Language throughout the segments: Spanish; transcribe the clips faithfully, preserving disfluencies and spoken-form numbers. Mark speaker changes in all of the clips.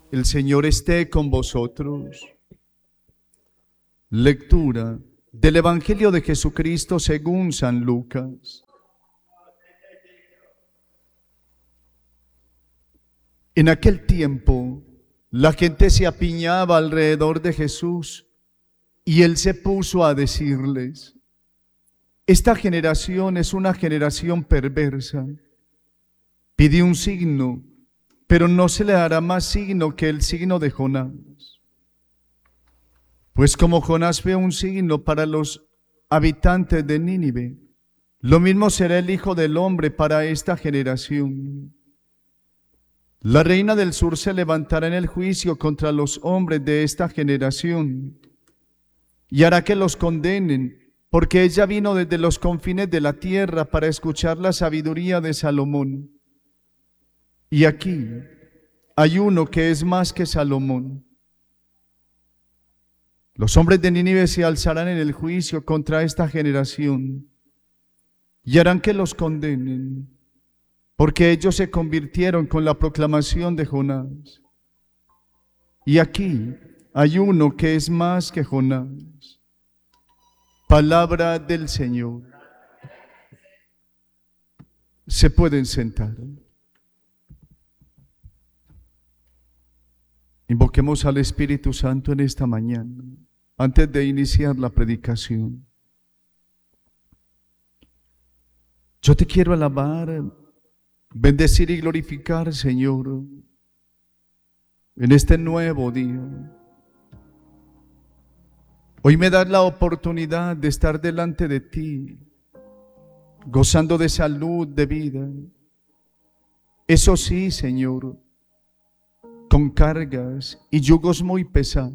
Speaker 1: El Señor esté con vosotros. Lectura del Evangelio de Jesucristo según San Lucas. En aquel tiempo, la gente se apiñaba alrededor de Jesús y Él se puso a decirles: esta generación es una generación perversa. Pide un signo, pero no se le dará más signo que el signo de Jonás. Pues como Jonás fue un signo para los habitantes de Nínive, lo mismo será el Hijo del Hombre para esta generación. La reina del sur se levantará en el juicio contra los hombres de esta generación y hará que los condenen, porque ella vino desde los confines de la tierra para escuchar la sabiduría de Salomón. Y aquí hay uno que es más que Salomón. Los hombres de Nínive se alzarán en el juicio contra esta generación y harán que los condenen, porque ellos se convirtieron con la proclamación de Jonás. Y aquí hay uno que es más que Jonás. Palabra del Señor. Se pueden sentar. Invoquemos al Espíritu Santo en esta mañana, antes de iniciar la predicación. Yo te quiero alabar, bendecir y glorificar, Señor, en este nuevo día. Hoy me das la oportunidad de estar delante de ti, gozando de salud, de vida. Eso sí, Señor, con cargas y yugos muy pesados.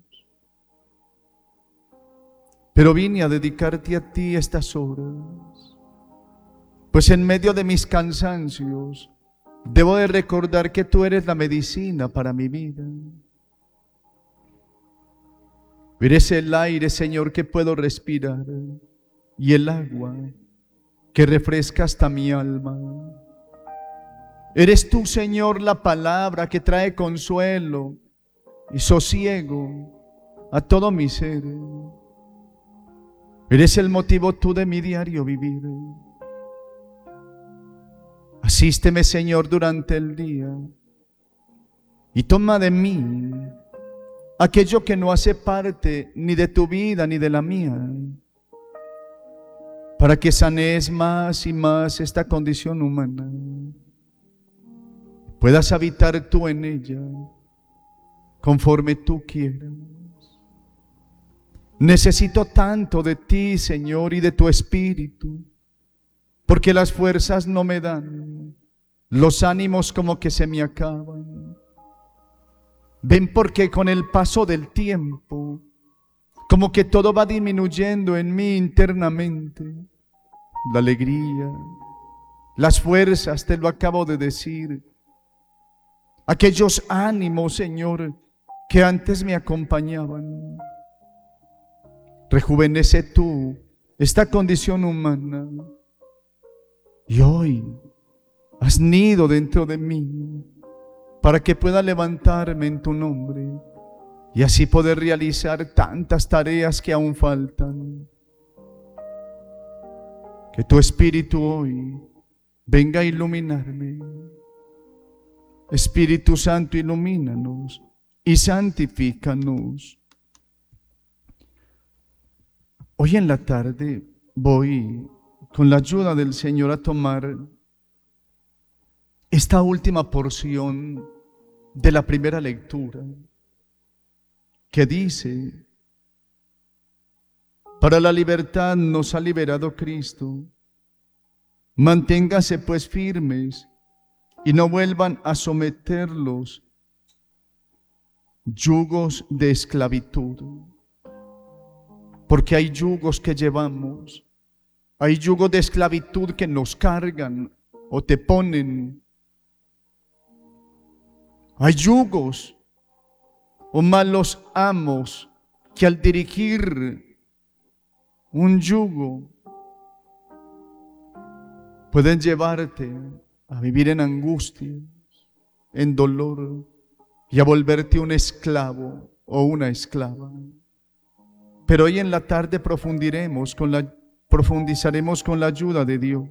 Speaker 1: Pero vine a dedicarte a ti estas horas, pues en medio de mis cansancios debo de recordar que tú eres la medicina para mi vida. Eres el aire, Señor, que puedo respirar, y el agua que refresca hasta mi alma. Eres tú, Señor, la palabra que trae consuelo y sosiego a todo mi ser. Eres el motivo tú de mi diario vivir. Asísteme, Señor, durante el día y toma de mí aquello que no hace parte ni de tu vida ni de la mía, para que sanees más y más esta condición humana. Puedas habitar tú en ella conforme tú quieras. Necesito tanto de ti, Señor, y de tu Espíritu, porque las fuerzas no me dan, los ánimos como que se me acaban. Ven, porque con el paso del tiempo, como que todo va disminuyendo en mí internamente. La alegría, las fuerzas, te lo acabo de decir. Aquellos ánimos, Señor, que antes me acompañaban. Rejuvenece tú esta condición humana. Y hoy has nido dentro de mí para que pueda levantarme en tu nombre y así poder realizar tantas tareas que aún faltan. Que tu Espíritu hoy venga a iluminarme. Espíritu Santo, ilumínanos y santifícanos. Hoy en la tarde voy, con la ayuda del Señor, a tomar esta última porción de la primera lectura, que dice: para la libertad nos ha liberado Cristo. Manténganse pues firmes y no vuelvan a someterlos yugos de esclavitud. Porque hay yugos que llevamos, hay yugos de esclavitud que nos cargan o te ponen. Hay yugos o malos amos que al dirigir un yugo pueden llevarte a vivir en angustia, en dolor, y a volverte un esclavo o una esclava. Pero hoy en la tarde profundiremos con la, profundizaremos con la ayuda de Dios